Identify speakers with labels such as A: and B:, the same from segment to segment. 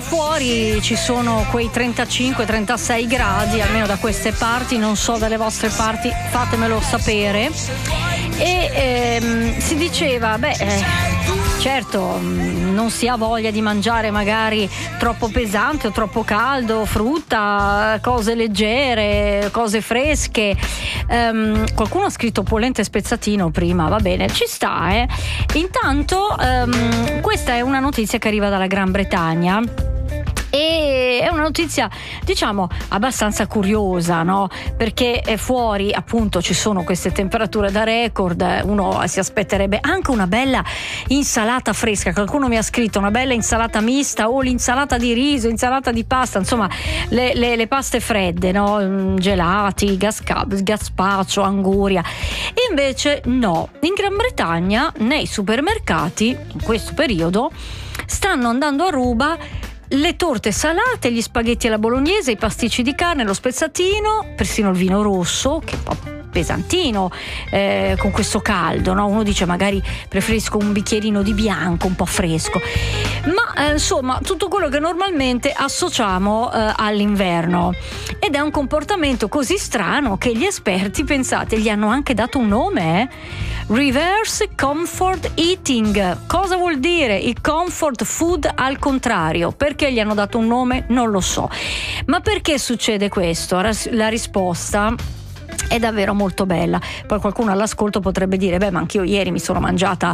A: fuori ci sono quei 35-36 gradi, almeno da queste parti, non so dalle vostre parti, fatemelo sapere. E si diceva, certo, non si ha voglia di mangiare magari troppo pesante o troppo caldo, frutta, cose leggere, cose fresche. Qualcuno ha scritto polente e spezzatino prima, va bene, ci sta, eh. Intanto questa è una notizia che arriva dalla Gran Bretagna. E è una notizia, diciamo, abbastanza curiosa, no? Perché fuori appunto ci sono queste temperature da record, uno si aspetterebbe anche una bella insalata fresca. Qualcuno mi ha scritto una bella insalata mista o l'insalata di riso, insalata di pasta, insomma le paste fredde, no? Gelati, gazpacho, anguria. E invece no, in Gran Bretagna nei supermercati in questo periodo stanno andando a ruba le torte salate, gli spaghetti alla bolognese, i pasticci di carne, lo spezzatino, persino il vino rosso, che è un po' pesantino con questo caldo, no? Uno dice magari preferisco un bicchierino di bianco un po' fresco, ma insomma tutto quello che normalmente associamo all'inverno, ed è un comportamento così strano che gli esperti, pensate, gli hanno anche dato un nome, Reverse Comfort Eating. Cosa vuol dire il comfort food al contrario? Perché gli hanno dato un nome? Non lo so. Ma perché succede questo? La risposta è davvero molto bella. Poi qualcuno all'ascolto potrebbe dire ma anch'io ieri mi sono mangiata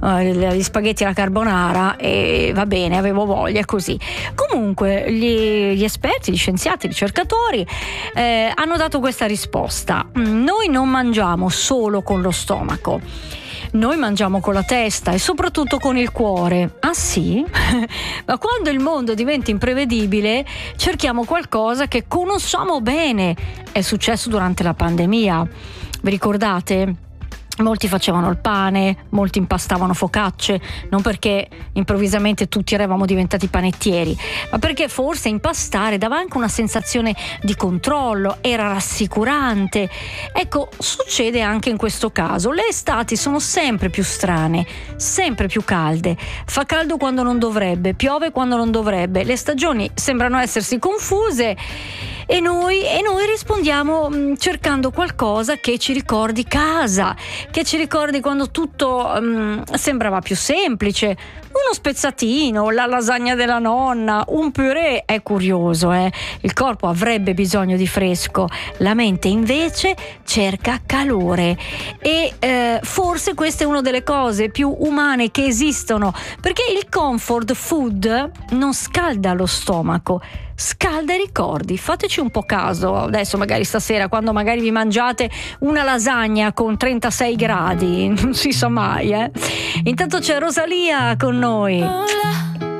A: gli spaghetti alla carbonara e va bene, avevo voglia, così. Comunque gli esperti, gli scienziati, i ricercatori hanno dato questa risposta: noi non mangiamo solo con lo stomaco, noi mangiamo con la testa e soprattutto con il cuore. Ah sì? Ma quando il mondo diventa imprevedibile cerchiamo qualcosa che conosciamo bene. È successo durante la pandemia, vi ricordate? Molti facevano il pane, molti impastavano focacce, non perché improvvisamente tutti eravamo diventati panettieri, ma perché forse impastare dava anche una sensazione di controllo, era rassicurante. Ecco, succede anche in questo caso. Le estati sono sempre più strane, sempre più calde. Fa caldo quando non dovrebbe, piove quando non dovrebbe. Le stagioni sembrano essersi confuse e noi rispondiamo cercando qualcosa che ci ricordi casa, che ci ricordi quando tutto sembrava più semplice. Uno spezzatino, la lasagna della nonna, un purè. È curioso, il corpo avrebbe bisogno di fresco, la mente invece cerca calore. E forse questa è una delle cose più umane che esistono, perché il comfort food non scalda lo stomaco, scalda i ricordi. Fateci un po' caso adesso, magari stasera, quando magari vi mangiate una lasagna con 36 gradi, non si sa mai. Intanto c'è Rosalia con noi.